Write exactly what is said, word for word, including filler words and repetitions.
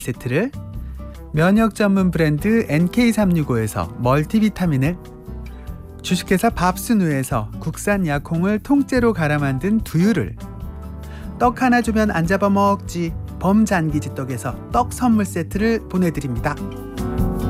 세트를, 면역 전문 브랜드 엔케이 삼육오에서 멀티비타민을, 주식회사 밥순우에서 국산 약콩을 통째로 갈아 만든 두유를, 떡 하나 주면 안 잡아먹지 범잔기지 떡에서 떡 선물 세트를 보내드립니다.